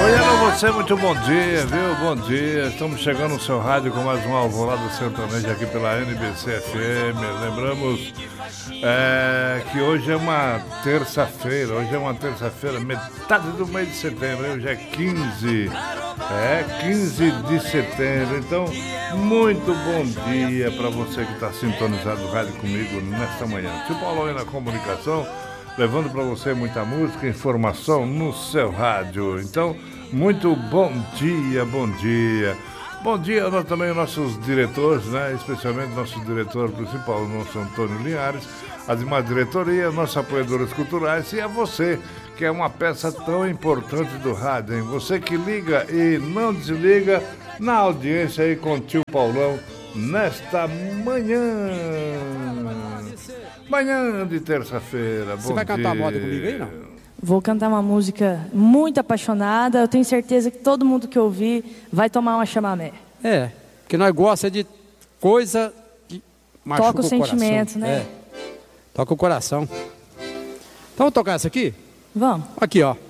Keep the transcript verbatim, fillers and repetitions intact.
Oi, alô, você, muito bom dia, viu? Bom dia. Estamos chegando no seu rádio com mais um Alvorada Sertaneja aqui pela N B C F M. Lembramos é, que hoje é uma terça-feira, hoje é uma terça-feira, metade do mês de setembro, hoje é quinze, é quinze de setembro. Então, muito bom dia para você que está sintonizado no rádio comigo nesta manhã. Tio Paulo aí na comunicação, levando para você muita música, informação no seu rádio. Então, muito bom dia, bom dia. Bom dia nós, também aos nossos diretores, né? Especialmente nosso diretor principal, o nosso Antônio Linhares, a demais diretoria, nossos apoiadores culturais e a você, que é uma peça tão importante do rádio, hein? Você que liga e não desliga na audiência aí com o tio Paulão nesta manhã. Manhã de terça-feira. Você vai cantar a moda comigo aí, não? Vou cantar uma música muito apaixonada. Eu tenho certeza que todo mundo que ouvir vai tomar uma chamamé. É, porque nós gostamos de coisa que machuca Toca os o coração. sentimentos, né? É. Toca o coração. Então vamos tocar essa aqui? Vamos. Aqui, ó.